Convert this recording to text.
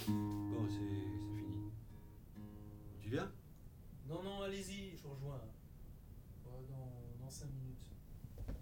Bon, c'est fini. Tu viens? Non, non, allez-y, je vous rejoins. Dans 5 minutes.